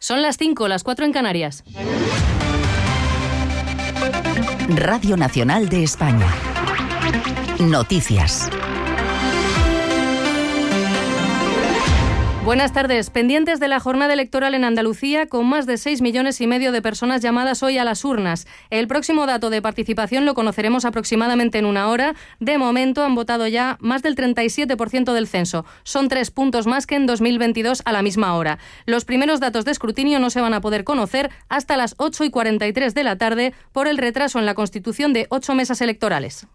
Son las 5, las 4 en Canarias. Radio Nacional de España. Noticias. Buenas tardes. Pendientes de la jornada electoral en Andalucía, con más de 6,5 millones de personas llamadas hoy a las urnas. El próximo dato de participación lo conoceremos aproximadamente en una hora. De momento han votado ya más del 37% del censo. Son 3 puntos más que en 2022 a la misma hora. Los primeros datos de escrutinio no se van a poder conocer hasta las 8:43 de la tarde por el retraso en la constitución de 8 mesas electorales.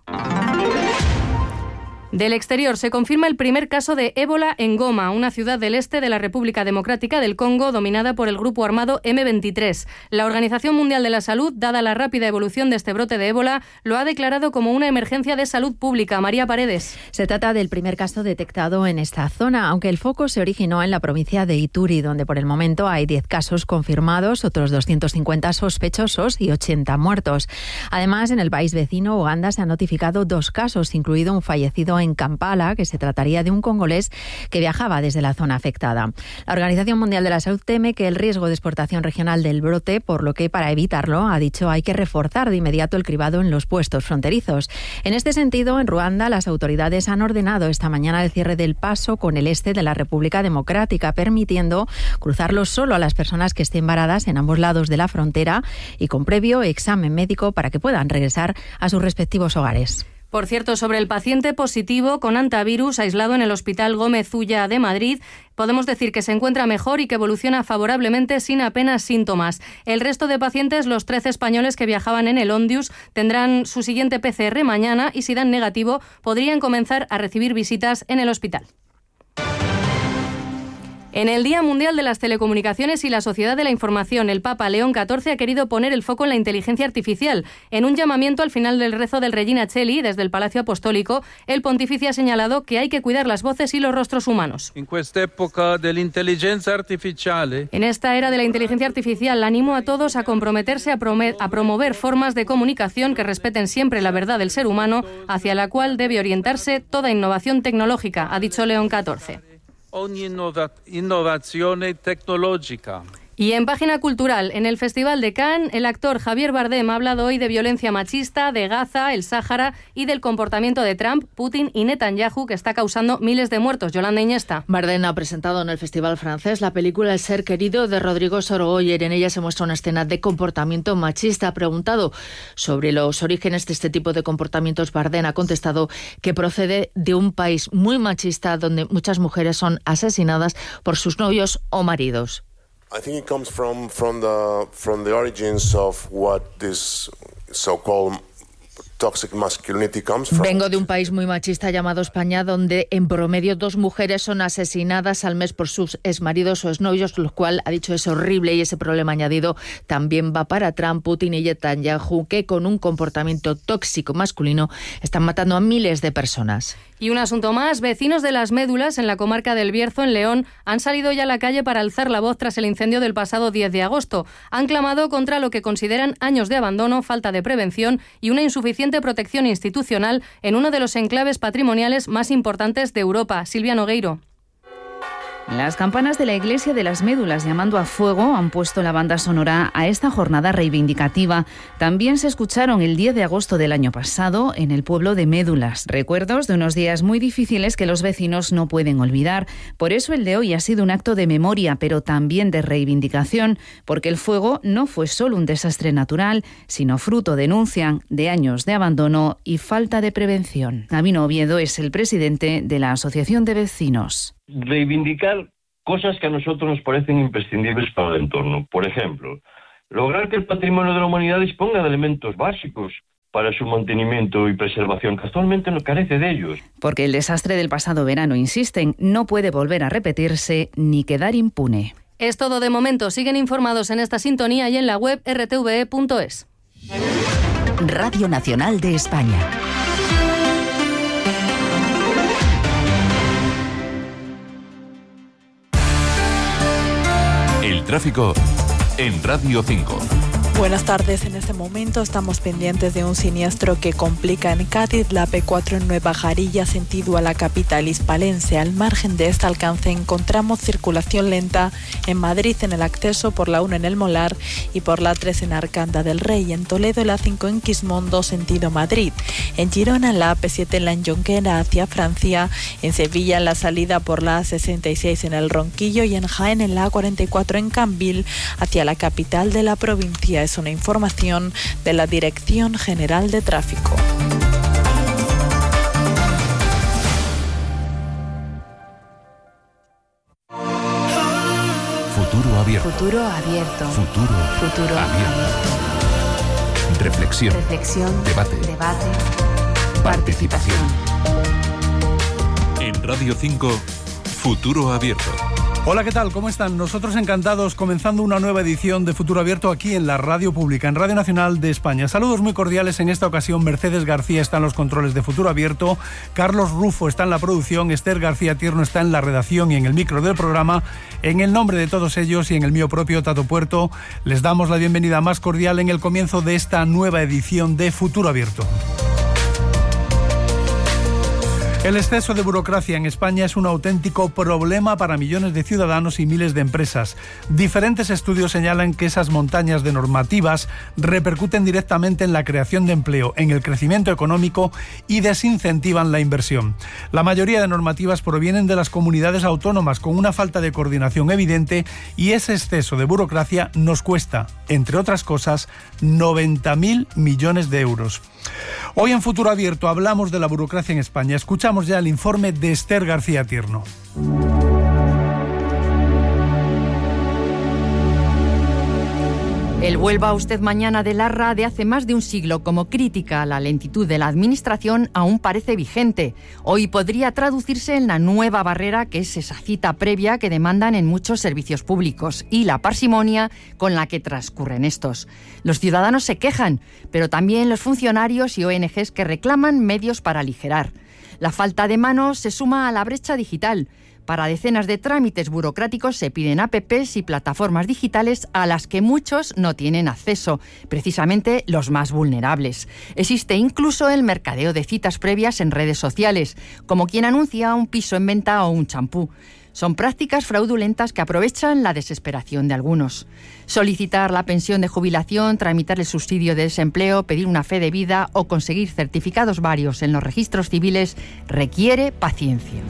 Del exterior se confirma el primer caso de ébola en Goma, una ciudad del este de la República Democrática del Congo dominada por el grupo armado M23. La Organización Mundial de la Salud, dada la rápida evolución de este brote de ébola, lo ha declarado como una emergencia de salud pública. María Paredes. Se trata del primer caso detectado en esta zona, aunque el foco se originó en la provincia de Ituri, donde por el momento hay 10 casos confirmados, otros 250 sospechosos y 80 muertos. Además, en el país vecino, Uganda, se han notificado 2 casos, incluido un fallecido en Kampala, que se trataría de un congolés que viajaba desde la zona afectada. La Organización Mundial de la Salud teme que el riesgo de exportación regional del brote, por lo que para evitarlo, ha dicho, hay que reforzar de inmediato el cribado en los puestos fronterizos. En este sentido, en Ruanda, las autoridades han ordenado esta mañana el cierre del paso con el este de la República Democrática, permitiendo cruzarlo solo a las personas que estén varadas en ambos lados de la frontera y con previo examen médico para que puedan regresar a sus respectivos hogares. Por cierto, sobre el paciente positivo con hantavirus aislado en el Hospital Gómez Ulla de Madrid, podemos decir que se encuentra mejor y que evoluciona favorablemente sin apenas síntomas. El resto de pacientes, los 13 españoles que viajaban en el Ondius, tendrán su siguiente PCR mañana y si dan negativo podrían comenzar a recibir visitas en el hospital. En el Día Mundial de las Telecomunicaciones y la Sociedad de la Información, el Papa León XIV ha querido poner el foco en la inteligencia artificial. En un llamamiento al final del rezo del Regina Coeli desde el Palacio Apostólico, el pontífice ha señalado que hay que cuidar las voces y los rostros humanos. En esta época de la inteligencia artificial. En esta era de la inteligencia artificial, animo a todos a comprometerse a promover formas de comunicación que respeten siempre la verdad del ser humano, hacia la cual debe orientarse toda innovación tecnológica, ha dicho León XIV. Ogni innovazione tecnologica. Y en página cultural, en el Festival de Cannes, el actor Javier Bardem ha hablado hoy de violencia machista, de Gaza, el Sáhara y del comportamiento de Trump, Putin y Netanyahu, que está causando miles de muertos. Yolanda Iñesta. Bardem ha presentado en el Festival francés la película El ser querido de Rodrigo Sorogoyen. En ella se muestra una escena de comportamiento machista. Ha preguntado sobre los orígenes de este tipo de comportamientos. Bardem ha contestado que procede de un país muy machista donde muchas mujeres son asesinadas por sus novios o maridos. I think it comes from the origins of what this so-called toxic masculinity comes from. Vengo de un país muy machista llamado España, donde en promedio 2 mujeres son asesinadas al mes por sus exmaridos o exnovios, lo cual ha dicho es horrible, y ese problema añadido también va para Trump, Putin y Netanyahu, que con un comportamiento tóxico masculino están matando a miles de personas. Y un asunto más, vecinos de Las Médulas, en la comarca del Bierzo, en León, han salido ya a la calle para alzar la voz tras el incendio del pasado 10 de agosto. Han clamado contra lo que consideran años de abandono, falta de prevención y una insuficiente protección institucional en uno de los enclaves patrimoniales más importantes de Europa. Silvia Nogueiro. Las campanas de la iglesia de Las Médulas llamando a fuego han puesto la banda sonora a esta jornada reivindicativa. También se escucharon el 10 de agosto del año pasado en el pueblo de Médulas. Recuerdos de unos días muy difíciles que los vecinos no pueden olvidar. Por eso el de hoy ha sido un acto de memoria, pero también de reivindicación, porque el fuego no fue solo un desastre natural, sino fruto, denuncian, de años de abandono y falta de prevención. Gabino Oviedo es el presidente de la Asociación de Vecinos. Reivindicar cosas que a nosotros nos parecen imprescindibles para el entorno. Por ejemplo, lograr que el patrimonio de la humanidad disponga de elementos básicos para su mantenimiento y preservación, que actualmente no carece de ellos. Porque el desastre del pasado verano, insisten, no puede volver a repetirse ni quedar impune. Es todo de momento. Siguen informados en esta sintonía y en la web rtve.es. Radio Nacional de España. El tráfico en Radio 5. Buenas tardes. En este momento estamos pendientes de un siniestro que complica en Cádiz la P4 en Nueva Jarilla, sentido a la capital hispalense. Al margen de este alcance encontramos circulación lenta en Madrid en el acceso por la 1 en El Molar y por la 3 en Arcanda del Rey. En Toledo la 5 en Quismondo, sentido Madrid. En Girona la AP7 en la Jonquera hacia Francia. En Sevilla en la salida por la A66 en El Ronquillo y en Jaén en la A44 en Cambil hacia la capital de la provincia. Es una información de la Dirección General de Tráfico. Futuro abierto. Futuro abierto. Futuro abierto. Reflexión. Debate. Participación. En Radio 5, Futuro Abierto. Hola, ¿qué tal? ¿Cómo están? Nosotros encantados comenzando una nueva edición de Futuro Abierto aquí en la Radio Pública, en Radio Nacional de España. Saludos muy cordiales. En esta ocasión Mercedes García está en los controles de Futuro Abierto, Carlos Rufo está en la producción, Esther García Tierno está en la redacción y en el micro del programa. En el nombre de todos ellos y en el mío propio, Tato Puerto, les damos la bienvenida más cordial en el comienzo de esta nueva edición de Futuro Abierto. El exceso de burocracia en España es un auténtico problema para millones de ciudadanos y miles de empresas. Diferentes estudios señalan que esas montañas de normativas repercuten directamente en la creación de empleo, en el crecimiento económico y desincentivan la inversión. La mayoría de normativas provienen de las comunidades autónomas con una falta de coordinación evidente y ese exceso de burocracia nos cuesta, entre otras cosas, 90.000 millones de euros. Hoy en Futuro Abierto hablamos de la burocracia en España. Escuchamos ya el informe de Esther García Tierno. El Vuelva usted mañana de Larra de hace más de un siglo como crítica a la lentitud de la administración aún parece vigente. Hoy podría traducirse en la nueva barrera que es esa cita previa que demandan en muchos servicios públicos y la parsimonia con la que transcurren estos. Los ciudadanos se quejan, pero también los funcionarios y ONGs que reclaman medios para aligerar. La falta de manos se suma a la brecha digital. Para decenas de trámites burocráticos se piden apps y plataformas digitales a las que muchos no tienen acceso, precisamente los más vulnerables. Existe incluso el mercadeo de citas previas en redes sociales, como quien anuncia un piso en venta o un champú. Son prácticas fraudulentas que aprovechan la desesperación de algunos. Solicitar la pensión de jubilación, tramitar el subsidio de desempleo, pedir una fe de vida o conseguir certificados varios en los registros civiles requiere paciencia.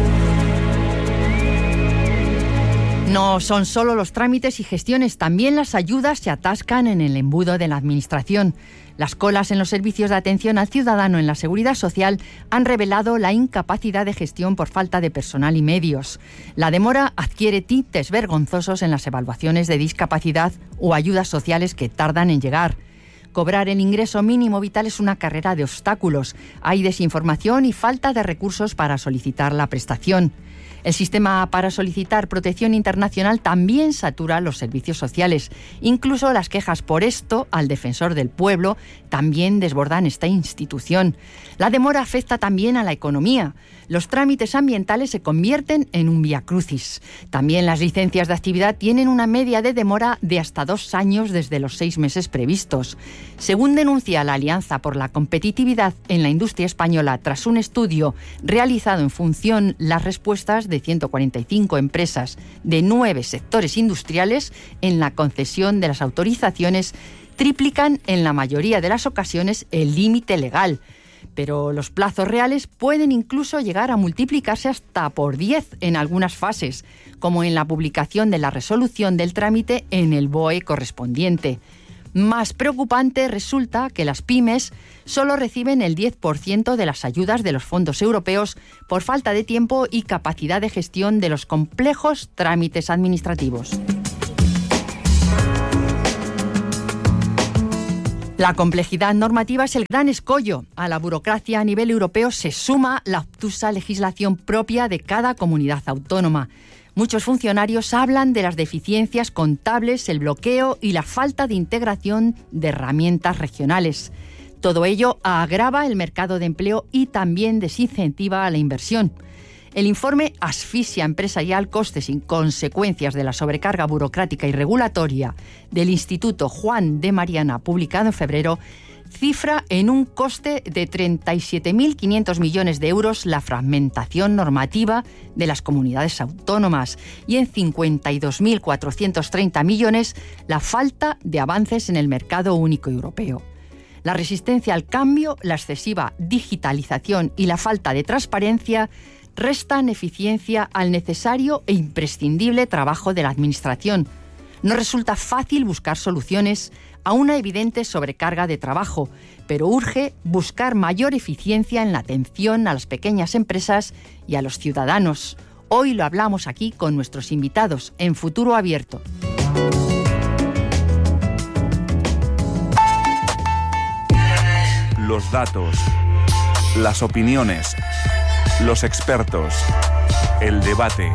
No son solo los trámites y gestiones, también las ayudas se atascan en el embudo de la Administración. Las colas en los servicios de atención al ciudadano en la Seguridad Social han revelado la incapacidad de gestión por falta de personal y medios. La demora adquiere tintes vergonzosos en las evaluaciones de discapacidad o ayudas sociales que tardan en llegar. Cobrar el ingreso mínimo vital es una carrera de obstáculos. Hay desinformación y falta de recursos para solicitar la prestación. El sistema para solicitar protección internacional también satura los servicios sociales. Incluso las quejas por esto al defensor del pueblo también desbordan esta institución. La demora afecta también a la economía. Los trámites ambientales se convierten en un viacrucis. También las licencias de actividad tienen una media de demora de hasta 2 años desde los 6 meses previstos. Según denuncia la Alianza por la Competitividad en la Industria Española tras un estudio realizado en función las respuestas de 145 empresas de 9 sectores industriales en la concesión de las autorizaciones, triplican en la mayoría de las ocasiones el límite legal. Pero los plazos reales pueden incluso llegar a multiplicarse hasta por 10 en algunas fases, como en la publicación de la resolución del trámite en el BOE correspondiente. Más preocupante resulta que las pymes solo reciben el 10% de las ayudas de los fondos europeos por falta de tiempo y capacidad de gestión de los complejos trámites administrativos. La complejidad normativa es el gran escollo. A la burocracia a nivel europeo se suma la obtusa legislación propia de cada comunidad autónoma. Muchos funcionarios hablan de las deficiencias contables, el bloqueo y la falta de integración de herramientas regionales. Todo ello agrava el mercado de empleo y también desincentiva a la inversión. El informe Asfixia empresarial, costes y consecuencias de la sobrecarga burocrática y regulatoria del Instituto Juan de Mariana, publicado en febrero, cifra en un coste de 37.500 millones de euros la fragmentación normativa de las comunidades autónomas y en 52.430 millones la falta de avances en el mercado único europeo. La resistencia al cambio, la excesiva digitalización y la falta de transparencia restan eficiencia al necesario e imprescindible trabajo de la Administración. No resulta fácil buscar soluciones a una evidente sobrecarga de trabajo, pero urge buscar mayor eficiencia en la atención a las pequeñas empresas y a los ciudadanos. Hoy lo hablamos aquí con nuestros invitados en Futuro Abierto. Los datos, las opiniones, los expertos, el debate.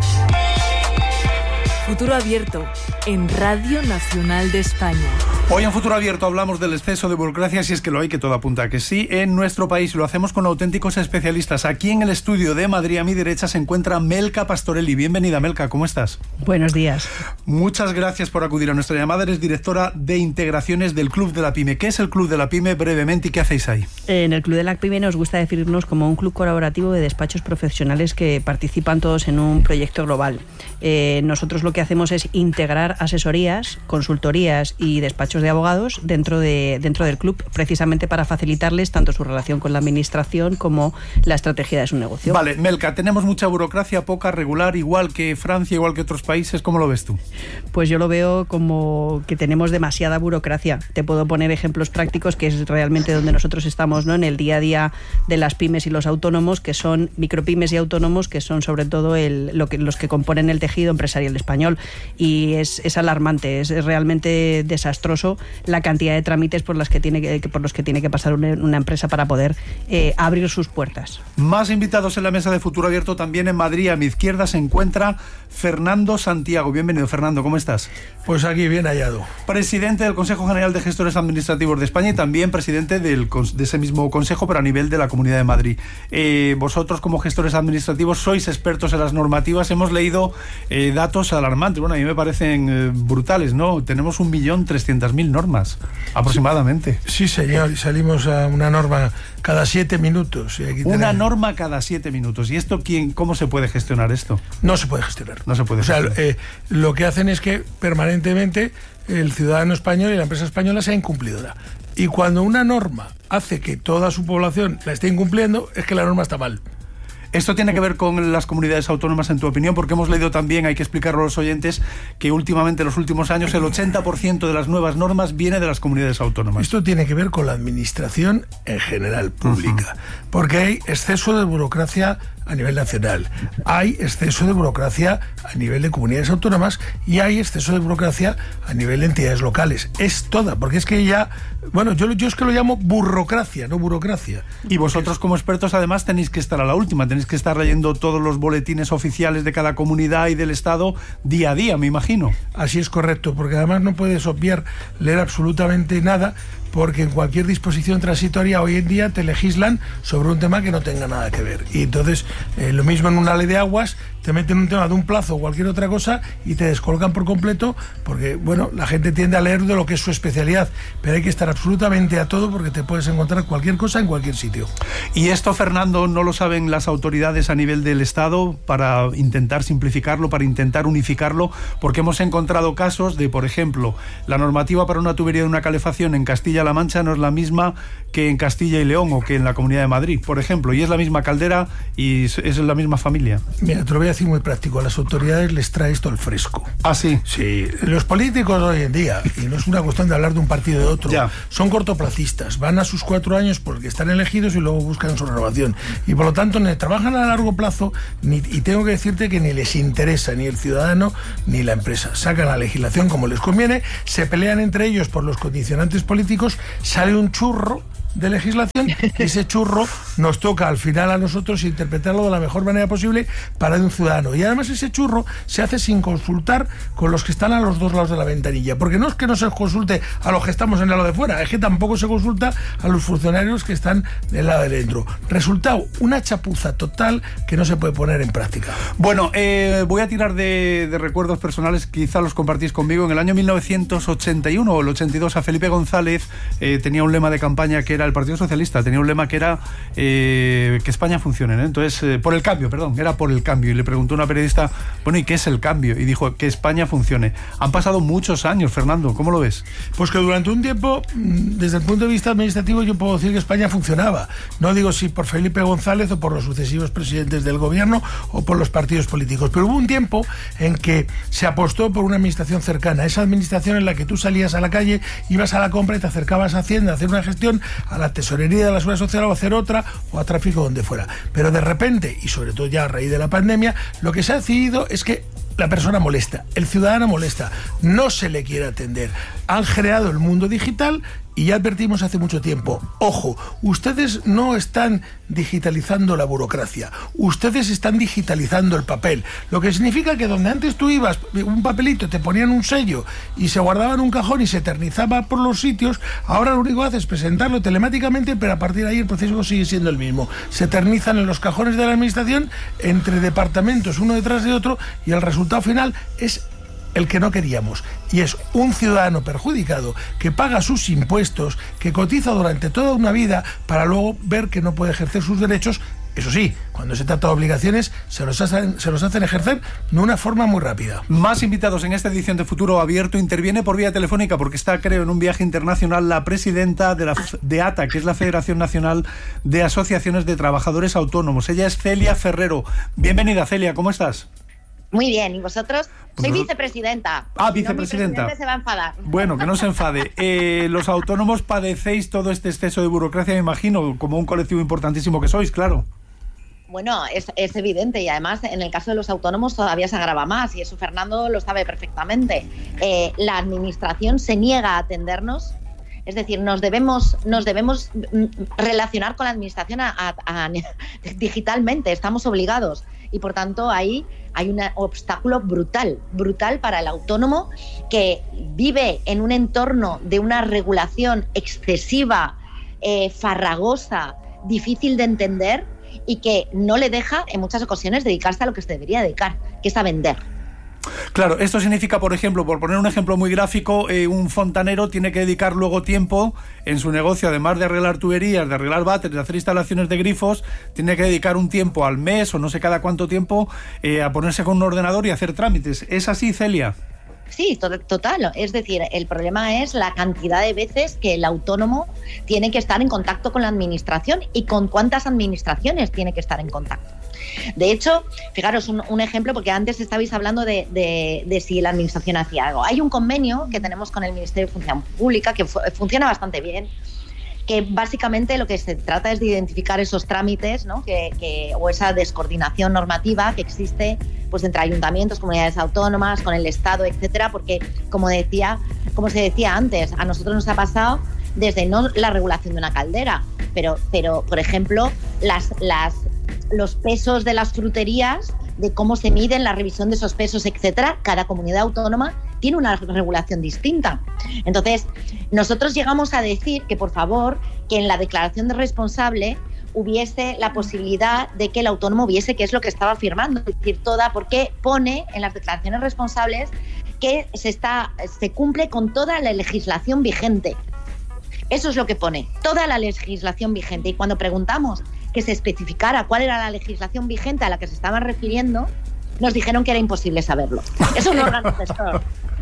Futuro Abierto, en Radio Nacional de España. Hoy en Futuro Abierto hablamos del exceso de burocracia, si es que lo hay, que todo apunta a que sí, en nuestro país. Lo hacemos con auténticos especialistas. Aquí en el estudio de Madrid, a mi derecha, se encuentra Melka Pastorelli. Bienvenida, Melka, ¿cómo estás? Buenos días. Muchas gracias por acudir a nuestra llamada. Eres directora de integraciones del Club de la Pyme. ¿Qué es el Club de la Pyme, brevemente, y qué hacéis ahí? En el Club de la Pyme nos gusta definirnos como un club colaborativo de despachos profesionales que participan todos en un proyecto global. Nosotros lo que hacemos es integrar asesorías, consultorías y despachos de abogados dentro del club, precisamente para facilitarles tanto su relación con la administración como la estrategia de su negocio. Vale, Melka, tenemos mucha burocracia, poca, regular, igual que Francia, igual que otros países. ¿Cómo lo ves tú? Pues yo lo veo como que tenemos demasiada burocracia. Te puedo poner ejemplos prácticos, que es realmente donde nosotros estamos, ¿no? En el día a día de las pymes y los autónomos, que son micropymes y autónomos, que son sobre todo los que componen el tejido empresarial español. Y es alarmante, es realmente desastroso la cantidad de trámites por los que tiene que pasar una empresa para poder abrir sus puertas. Más invitados en la mesa de Futuro Abierto también en Madrid. A mi izquierda se encuentra Fernando Santiago. Bienvenido, Fernando, ¿cómo estás? Pues aquí bien hallado. Presidente del Consejo General de Gestores Administrativos de España y también presidente de ese mismo consejo, pero a nivel de la Comunidad de Madrid. Vosotros, como gestores administrativos, sois expertos en las normativas. Hemos leído datos alarmantes. Bueno, a mí me parecen brutales, ¿no? Tenemos 1.300.000 normas, aproximadamente. Sí, señor, y salimos a una norma cada 7 minutos. Y aquí una norma cada 7 minutos. ¿Y esto cómo se puede gestionar esto? No se puede gestionar. No se puede gestionar. O sea, lo que hacen es que permanentemente el ciudadano español y la empresa española sea incumplidora. Y cuando una norma hace que toda su población la esté incumpliendo, es que la norma está mal. ¿Esto tiene que ver con las comunidades autónomas, en tu opinión? Porque hemos leído también, hay que explicarlo a los oyentes, que últimamente, en los últimos años, el 80% de las nuevas normas viene de las comunidades autónomas. Esto tiene que ver con la administración en general, pública. Porque hay exceso de burocracia a nivel nacional, hay exceso de burocracia a nivel de comunidades autónomas y hay exceso de burocracia a nivel de entidades locales. Es toda, porque es que ya, bueno, yo es que lo llamo burocracia, no burocracia. Y vosotros, como expertos, además tenéis que estar a la última, tenéis que estar leyendo todos los boletines oficiales de cada comunidad y del Estado día a día, me imagino. Así es, correcto, porque además no puedes obviar leer absolutamente nada, porque en cualquier disposición transitoria hoy en día te legislan sobre un tema que no tenga nada que ver. Y entonces, lo mismo en una ley de aguas, te meten un tema de un plazo o cualquier otra cosa y te descolgan por completo, porque, bueno, la gente tiende a leer de lo que es su especialidad, pero hay que estar absolutamente a todo porque te puedes encontrar cualquier cosa en cualquier sitio. Y esto, Fernando, ¿no lo saben las autoridades a nivel del Estado para intentar simplificarlo, para intentar unificarlo? Porque hemos encontrado casos de, por ejemplo, la normativa para una tubería de una calefacción en Castilla-La Mancha no es la misma que en Castilla y León o que en la Comunidad de Madrid, por ejemplo, y es la misma caldera y es la misma familia. Mira, te lo voy a decir muy práctico, a las autoridades les trae esto al fresco. ¿Ah, sí? Sí, los políticos hoy en día, y no es una cuestión de hablar de un partido de otro, son cortoplacistas, van a sus 4 años porque están elegidos y luego buscan su renovación, y por lo tanto ni trabajan a largo plazo, y tengo que decirte que ni les interesa ni el ciudadano ni la empresa, sacan la legislación como les conviene, se pelean entre ellos por los condicionantes políticos, sale un churro de legislación y ese churro nos toca al final a nosotros interpretarlo de la mejor manera posible para un ciudadano. Y además ese churro se hace sin consultar con los que están a los dos lados de la ventanilla, porque no es que no se consulte a los que estamos en el lado de fuera, es que tampoco se consulta a los funcionarios que están del lado de dentro. Resultado, una chapuza total que no se puede poner en práctica. Bueno, voy a tirar de recuerdos personales, quizá los compartís conmigo. En el año 1981 o el 82, a Felipe González tenía un lema de campaña que era el Partido Socialista, tenía un lema que era que España funcione, ¿no? Entonces, por el cambio, perdón, era por el cambio. Y le preguntó a una periodista, bueno, ¿y qué es el cambio? Y dijo, que España funcione. Han pasado muchos años, Fernando, ¿cómo lo ves? Pues que durante un tiempo, desde el punto de vista administrativo, yo puedo decir que España funcionaba. No digo si por Felipe González o por los sucesivos presidentes del gobierno o por los partidos políticos, pero hubo un tiempo en que se apostó por una administración cercana, esa administración en la que tú salías a la calle, ibas a la compra y te acercabas a Hacienda a hacer una gestión, a la tesorería de la Seguridad Social o a hacer otra, o a tráfico, donde fuera. Pero de repente, y sobre todo ya a raíz de la pandemia, lo que se ha decidido es que la persona molesta, el ciudadano molesta, no se le quiere atender. Han creado el mundo digital y ya advertimos hace mucho tiempo, ojo, ustedes no están digitalizando la burocracia, ustedes están digitalizando el papel, lo que significa que donde antes tú ibas, un papelito, te ponían un sello y se guardaba en un cajón y se eternizaba por los sitios, ahora lo único que haces es presentarlo telemáticamente, pero a partir de ahí el proceso sigue siendo el mismo. Se eternizan en los cajones de la administración entre departamentos uno detrás de otro y el resultado final es el que no queríamos, y es un ciudadano perjudicado que paga sus impuestos, que cotiza durante toda una vida para luego ver que no puede ejercer sus derechos. Eso sí, cuando se trata de obligaciones se los hacen ejercer de una forma muy rápida. Más invitados en esta edición de Futuro Abierto. Interviene por vía telefónica porque está, creo, en un viaje internacional la presidenta de ATA, que es la Federación Nacional de Asociaciones de Trabajadores Autónomos. Ella es Celia Ferrero. Bienvenida, Celia, ¿cómo estás? Muy bien, ¿y vosotros? Soy vicepresidenta. Vicepresidenta. No, mi presidente se va a enfadar. Bueno, que no se enfade. Los autónomos padecéis todo este exceso de burocracia, me imagino, como un colectivo importantísimo que sois, claro. Bueno, es evidente, y además en el caso de los autónomos todavía se agrava más, y eso Fernando lo sabe perfectamente. La administración se niega a atendernos. Es decir, nos debemos relacionar con la administración digitalmente, estamos obligados. Y por tanto ahí hay un obstáculo brutal para el autónomo, que vive en un entorno de una regulación excesiva, farragosa, difícil de entender, y que no le deja en muchas ocasiones dedicarse a lo que se debería dedicar, que es a vender. Claro, esto significa, por ejemplo, por poner un ejemplo muy gráfico, un fontanero tiene que dedicar luego tiempo en su negocio, además de arreglar tuberías, de arreglar váteres, de hacer instalaciones de grifos, tiene que dedicar un tiempo al mes o no sé cada cuánto tiempo a ponerse con un ordenador y hacer trámites. ¿Es así, Celia? Sí, total. Es decir, el problema es la cantidad de veces que el autónomo tiene que estar en contacto con la administración y con cuántas administraciones tiene que estar en contacto. De hecho, fijaros un ejemplo, porque antes estabais hablando de si la administración hacía algo. Hay un convenio que tenemos con el Ministerio de Función Pública que funciona bastante bien, que básicamente lo que se trata es de identificar esos trámites, ¿no? O esa descoordinación normativa que existe, pues, entre ayuntamientos, comunidades autónomas, con el Estado, etcétera, porque como se decía antes, a nosotros nos ha pasado desde no la regulación de una caldera, pero por ejemplo, los pesos de las fruterías, de cómo se miden, la revisión de esos pesos, etcétera. Cada comunidad autónoma tiene una regulación distinta. Entonces, nosotros llegamos a decir que, por favor, que en la declaración de responsable hubiese la posibilidad de que el autónomo viese qué es lo que estaba firmando, es decir, porque pone en las declaraciones responsables que se cumple con toda la legislación vigente. Eso es lo que pone, toda la legislación vigente. Y cuando preguntamos que se especificara cuál era la legislación vigente a la que se estaban refiriendo, nos dijeron que era imposible saberlo. Es un órgano gestor.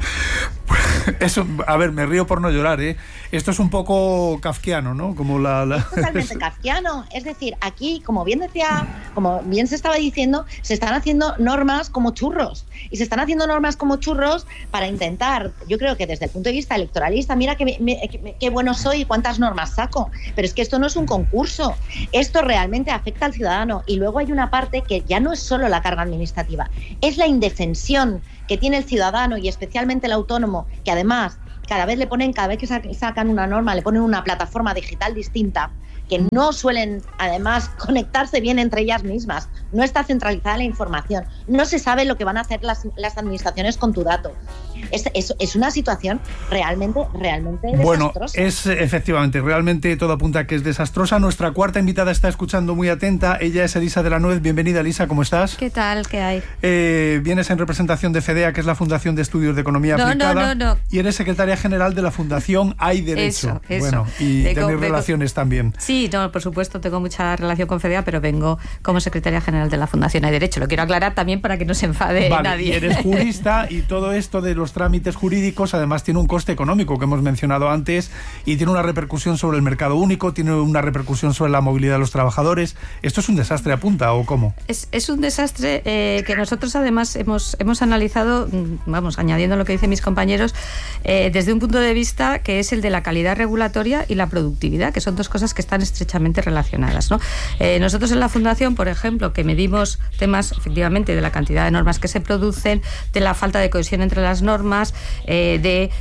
Eso, a ver, me río por no llorar, ¿eh? Esto es un poco kafkiano, ¿no? Como Es totalmente kafkiano. Es decir, aquí, como bien se estaba diciendo, se están haciendo normas como churros. Y se están haciendo normas como churros para intentar, yo creo que desde el punto de vista electoralista, mira qué bueno soy y cuántas normas saco. Pero es que esto no es un concurso. Esto realmente afecta al ciudadano. Y luego hay una parte que ya no es solo la carga administrativa, es la indefensión que tiene el ciudadano y especialmente el autónomo, que además cada vez que sacan una norma, le ponen una plataforma digital distinta, que no suelen, además, conectarse bien entre ellas mismas. No está centralizada la información. No se sabe lo que van a hacer las administraciones con tu dato. Es una situación realmente desastrosa. Bueno, es efectivamente, realmente todo apunta a que es desastrosa. Nuestra cuarta invitada está escuchando muy atenta. Ella es Elisa de la Nuez. Bienvenida, Elisa, ¿cómo estás? ¿Qué tal? ¿Qué hay? Vienes en representación de FEDEA, que es la Fundación de Estudios de Economía Aplicada. No. Y eres secretaria general de la Fundación Hay Derecho. Eso. Bueno, y tenéis relaciones también. Sí, no, por supuesto, tengo mucha relación con FEDEA, pero vengo como secretaria general de la Fundación Hay Derecho. Lo quiero aclarar también para que no se enfade nadie. Y eres jurista, y todo esto de los trámites jurídicos además tiene un coste económico que hemos mencionado antes, y tiene una repercusión sobre el mercado único, tiene una repercusión sobre la movilidad de los trabajadores. ¿Esto es un desastre, apunta, o cómo? Es un desastre que nosotros además hemos analizado, añadiendo lo que dicen mis compañeros, desde un punto de vista que es el de la calidad regulatoria y la productividad, que son dos cosas que están estrechamente relacionadas, ¿no? Nosotros en la Fundación, por ejemplo, que medimos temas efectivamente de la cantidad de normas que se producen, de la falta de cohesión entre las normas, de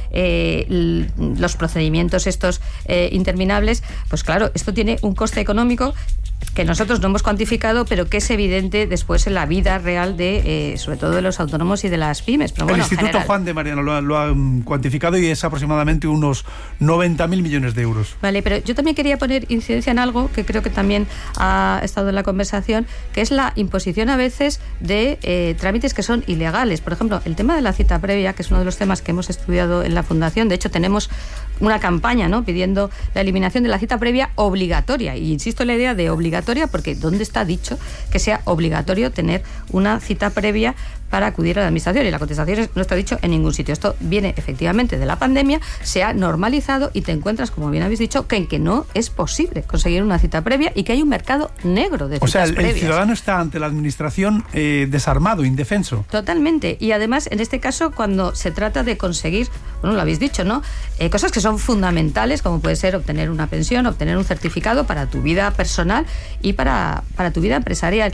los procedimientos estos interminables, pues claro, esto tiene un coste económico que nosotros no hemos cuantificado, pero que es evidente después en la vida real de, sobre todo, de los autónomos y de las pymes. Pero bueno, el Instituto Juan de Mariano lo ha cuantificado y es aproximadamente unos 90.000 millones de euros. Vale, pero yo también quería poner incidencia en algo que creo que también ha estado en la conversación, que es la imposición a veces de trámites que son ilegales. Por ejemplo, el tema de la cita previa, que es uno de los temas que hemos estudiado en la Fundación. De hecho, tenemos una campaña, ¿no?, pidiendo la eliminación de la cita previa obligatoria. Y insisto en la idea de obligatoria porque ¿dónde está dicho que sea obligatorio tener una cita previa para acudir a la administración? Y la contestación es, no está dicho en ningún sitio. Esto viene efectivamente de la pandemia, se ha normalizado y te encuentras, como bien habéis dicho, que no es posible conseguir una cita previa y que hay un mercado negro de citas previas. El ciudadano está ante la administración desarmado, indefenso. Totalmente. Y además, en este caso, cuando se trata de conseguir, bueno, lo habéis dicho, ¿no?, cosas que son fundamentales, como puede ser obtener una pensión, obtener un certificado para tu vida personal y para tu vida empresarial.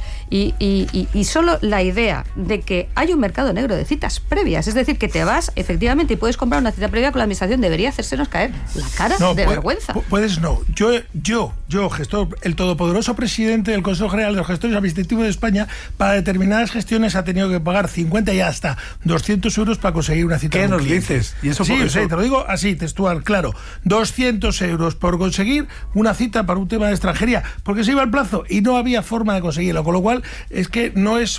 Y solo la idea de que hay un mercado negro de citas previas, es decir, que te vas efectivamente y puedes comprar una cita previa con la administración, debería hacérsenos caer la cara de vergüenza. Puedes no. Yo, gestor, el todopoderoso presidente del Consejo General de los Gestores Administrativos de España, para determinadas gestiones ha tenido que pagar 50 y hasta 200 euros para conseguir una cita. ¿Qué nos dices? ¿Y eso? Sí, te lo digo así, textual, claro. 200 euros por conseguir una cita para un tema de extranjería, porque se iba al plazo y no había forma de conseguirlo, con lo cual es que no es...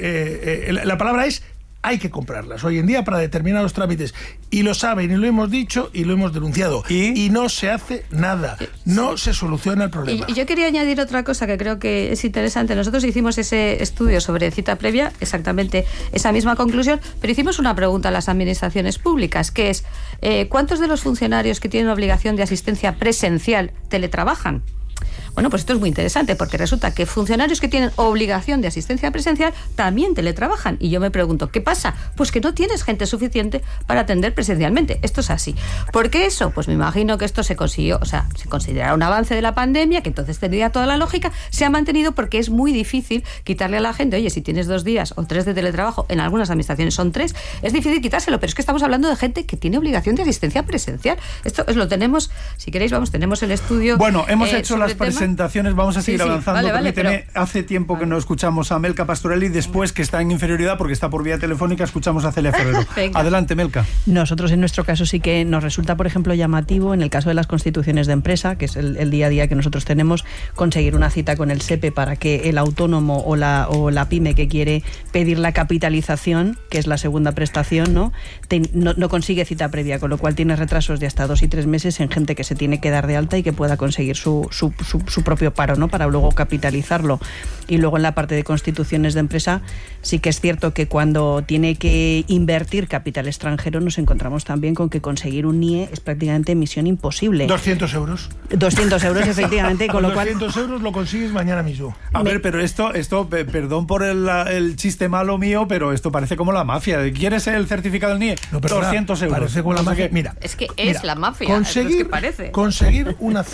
la palabra es hay que comprarlas hoy en día para determinados trámites, y lo saben y lo hemos dicho y lo hemos denunciado, y no se hace nada, no se soluciona el problema. Y yo quería añadir otra cosa que creo que es interesante. Nosotros hicimos ese estudio sobre cita previa, exactamente esa misma conclusión, pero hicimos una pregunta a las administraciones públicas, que es ¿cuántos de los funcionarios que tienen obligación de asistencia presencial teletrabajan? Bueno, pues esto es muy interesante porque resulta que funcionarios que tienen obligación de asistencia presencial también teletrabajan. Y yo me pregunto, ¿qué pasa? Pues que no tienes gente suficiente para atender presencialmente. Esto es así. ¿Por qué eso? Pues me imagino que esto se consiguió, o sea, se considera un avance de la pandemia, que entonces tendría toda la lógica, se ha mantenido porque es muy difícil quitarle a la gente, oye, si tienes 2 días o 3 de teletrabajo, en algunas administraciones son 3, es difícil quitárselo, pero es que estamos hablando de gente que tiene obligación de asistencia presencial. Esto lo tenemos, si queréis, tenemos el estudio. Bueno, hemos hecho las presentaciones, vamos a seguir avanzando. Vale, pero... Hace tiempo que no escuchamos a Melca Pastorelli, después, que está en inferioridad porque está por vía telefónica, escuchamos a Celia Ferrero. Adelante, Melca. Nosotros en nuestro caso sí que nos resulta, por ejemplo, llamativo, en el caso de las constituciones de empresa, que es el día a día que nosotros tenemos, conseguir una cita con el SEPE para que el autónomo o la pyme que quiere pedir la capitalización, que es la segunda prestación, no consigue cita previa, con lo cual tiene retrasos de hasta 2 y 3 meses en gente que se tiene que dar de alta y que pueda conseguir su propio paro, ¿no?, para luego capitalizarlo. Y luego en la parte de constituciones de empresa sí que es cierto que cuando tiene que invertir capital extranjero nos encontramos también con que conseguir un NIE es prácticamente misión imposible. 200 euros. 200 euros, efectivamente, con lo cual... 200 euros lo consigues mañana mismo. A ver, pero esto perdón por el chiste malo mío, pero esto parece como la mafia. ¿Quieres el certificado del NIE? No, 200 euros. Parece como la mafia. Mira, es que es la mafia. Conseguir una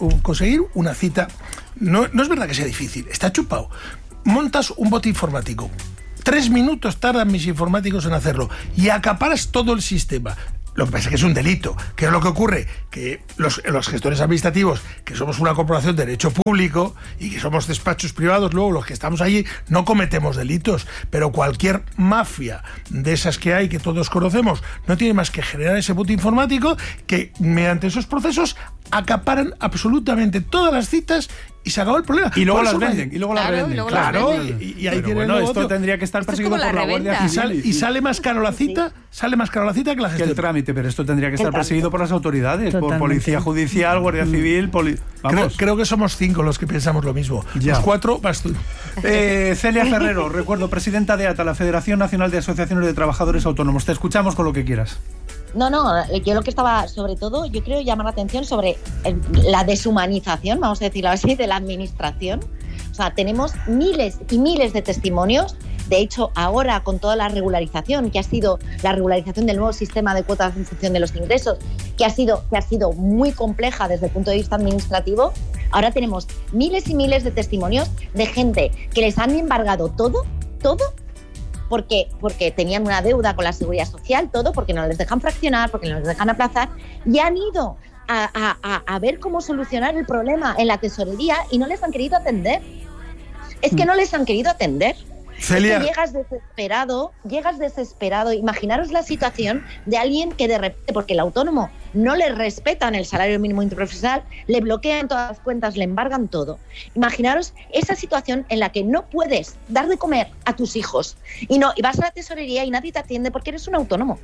cita no es verdad que sea difícil, está chupado. Montas un bote informático, 3 minutos tardan mis informáticos en hacerlo y acaparas todo el sistema. Lo que pasa es que es un delito. ¿Qué es lo que ocurre? Que los gestores administrativos, que somos una corporación de derecho público y que somos despachos privados, luego los que estamos allí no cometemos delitos, pero cualquier mafia de esas que hay, que todos conocemos, no tiene más que generar ese bote informático que mediante esos procesos acaparan absolutamente todas las citas y se acabó el problema. Y luego las venden. Y luego las venden. Claro. Y ahí tiene bueno, esto tendría que estar perseguido por la Guardia Civil. Y sale más caro la cita, sale más caro la cita que la gestión. Que el trámite, pero esto tendría que estar perseguido por las autoridades, por Policía Judicial, Guardia Civil, creo que somos 5 los que pensamos lo mismo. Ya. Los 4 vas tú. Celia Ferrero, recuerdo, presidenta de ATA, la Federación Nacional de Asociaciones de Trabajadores Autónomos. Te escuchamos con lo que quieras. No, yo lo que estaba, sobre todo, yo creo llamar la atención sobre la deshumanización, vamos a decirlo así, de la administración. O sea, tenemos miles y miles de testimonios. De hecho, ahora con toda la regularización, que ha sido la regularización del nuevo sistema de cuotas en función de los ingresos, que ha sido muy compleja desde el punto de vista administrativo, ahora tenemos miles y miles de testimonios de gente que les han embargado todo, porque tenían una deuda con la Seguridad Social, todo, porque no les dejan fraccionar, porque no les dejan aplazar, y han ido a ver cómo solucionar el problema en la tesorería y no les han querido atender. Es que no les han querido atender. Celia. Es que llegas desesperado. Imaginaros la situación de alguien que de repente, porque el autónomo no le respetan el salario mínimo interprofesional, le bloquean todas las cuentas, le embargan todo. Imaginaros esa situación en la que no puedes dar de comer a tus hijos y vas a la tesorería y nadie te atiende porque eres un autónomo.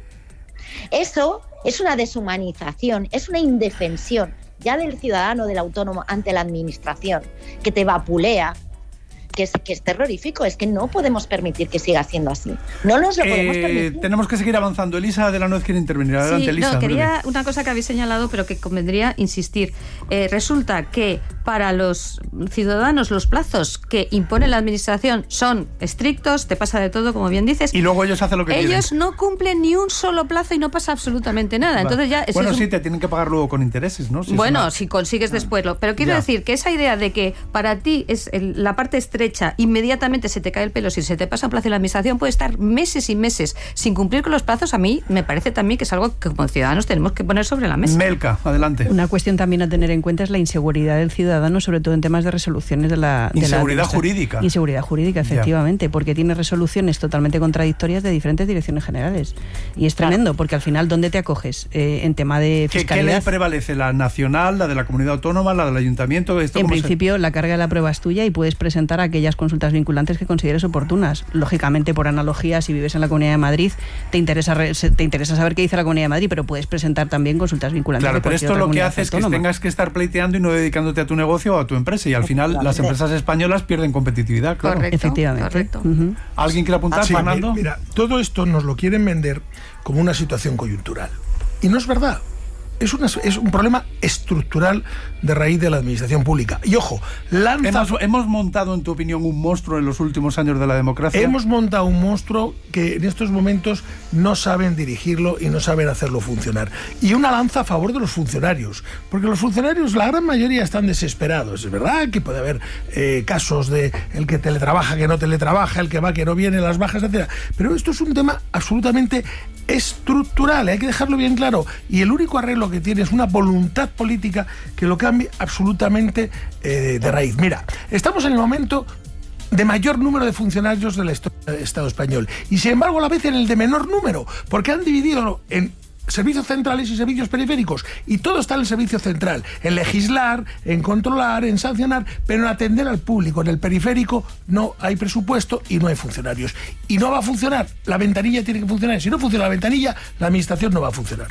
Eso es una deshumanización, es una indefensión ya del ciudadano, del autónomo ante la administración, que te vapulea, que es terrorífico. Es que no podemos permitir que siga siendo así. No nos lo podemos permitir. Tenemos que seguir avanzando. Elisa de la Nuez quiere intervenir. Adelante, sí, Elisa. Quería una cosa que habéis señalado, pero que convendría insistir. Resulta que para los ciudadanos los plazos que impone la administración son estrictos, te pasa de todo, como bien dices. Y luego ellos hacen lo que quieren. Ellos no cumplen ni un solo plazo y no pasa absolutamente nada. Entonces ya sí, te tienen que pagar luego con intereses, ¿no? Si consigues después. Pero quiero decir que esa idea de que para ti es la parte estrecha, inmediatamente se te cae el pelo, si se te pasa un plazo y la administración puede estar meses y meses sin cumplir con los plazos, a mí me parece también que es algo que como ciudadanos tenemos que poner sobre la mesa. Melca, adelante. Una cuestión también a tener en cuenta es la inseguridad del ciudadano, sobre todo en temas de resoluciones de la inseguridad jurídica. Inseguridad jurídica, efectivamente, porque tiene resoluciones totalmente contradictorias de diferentes direcciones generales. Y es tremendo, porque al final, ¿dónde te acoges? En tema de fiscalidad. ¿Qué le prevalece? ¿La nacional, la de la comunidad autónoma, la del ayuntamiento? En principio, la carga de la prueba es tuya y puedes presentar aquellas consultas vinculantes que consideres oportunas. Lógicamente, por analogía, si vives en la Comunidad de Madrid, te interesa saber qué dice la Comunidad de Madrid, pero puedes presentar también consultas vinculantes. Claro, pero esto lo que hace es que tengas que estar pleiteando y no dedicándote a tu negocio o a tu empresa, y al final las empresas españolas pierden competitividad. Claro. Correcto, efectivamente. Correcto. ¿Alguien quiere apuntar, Fernando? Mira, todo esto nos lo quieren vender como una situación coyuntural. Y no es verdad. Es un problema estructural de raíz de la administración pública. Y ojo, ¿Hemos montado, en tu opinión, un monstruo en los últimos años de la democracia? Hemos montado un monstruo que en estos momentos no saben dirigirlo y no saben hacerlo funcionar. Y una lanza a favor de los funcionarios, porque los funcionarios, la gran mayoría, están desesperados. Es verdad que puede haber casos de el que teletrabaja, que no teletrabaja, el que va, que no viene, las bajas, etc. Pero esto es un tema absolutamente estructural, hay que dejarlo bien claro, y el único arreglo que tiene es una voluntad política que lo cambie absolutamente de raíz. Mira, estamos en el momento de mayor número de funcionarios de la historia del Estado español, y sin embargo a la vez en el de menor número, porque han dividido en servicios centrales y servicios periféricos, y todo está en el servicio central, en legislar, en controlar, en sancionar, pero en atender al público. En el periférico no hay presupuesto y no hay funcionarios, y no va a funcionar. La ventanilla tiene que funcionar, y si no funciona la ventanilla, la administración no va a funcionar.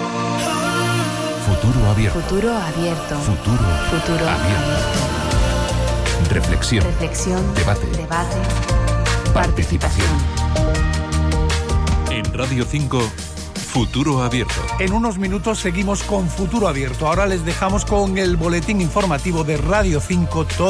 Futuro abierto. Futuro abierto. Futuro abierto. Reflexión. Debate. Participación. En Radio 5, Futuro Abierto. En unos minutos seguimos con Futuro Abierto. Ahora les dejamos con el boletín informativo de Radio 5.